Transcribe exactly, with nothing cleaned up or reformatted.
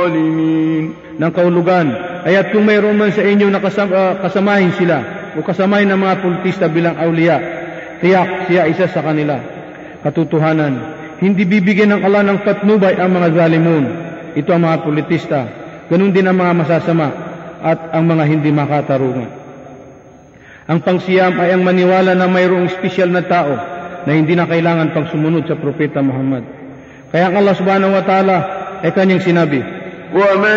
الظالمين. Ng kaulugan, ay at kung mayroon man sa inyo na kasam, uh, kasamahin sila o kasamahin ng mga politista bilang awliya, tiyak siya isa sa kanila. Katotohanan, hindi bibigyan ng Allah ng patnubay ang mga zalimun. Ito ang mga politista, ganun din ang mga masasama at ang mga hindi makatarungan. Ang pangsiyam ay ang maniwala na mayroong espesyal na tao na hindi na kailangan pang sumunod sa Propeta Muhammad. Kaya ang Allah subhanahu wa ta'ala ay kanyang sinabi, وَمَن